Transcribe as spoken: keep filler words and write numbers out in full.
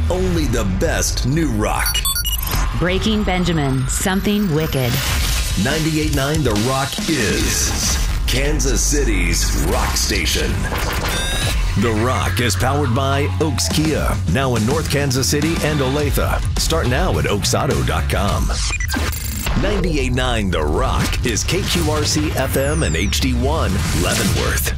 only the best new rock. Breaking Benjamin, something wicked. ninety-eight point nine The Rock is Kansas City's rock station. The Rock is powered by Oaks Kia, now in North Kansas City and Olathe. Start now at oaks auto dot com. ninety-eight point nine The Rock is K Q R C F M and H D one Leavenworth.